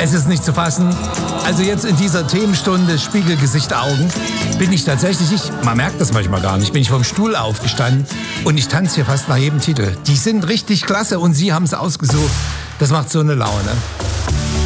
Es ist nicht zu fassen. Also jetzt in dieser Themenstunde Spiegelgesicht Augen bin ich tatsächlich, man merkt das manchmal gar nicht, bin ich vom Stuhl aufgestanden und ich tanze hier fast nach jedem Titel. Die sind richtig klasse und Sie haben es ausgesucht. Das macht so eine Laune.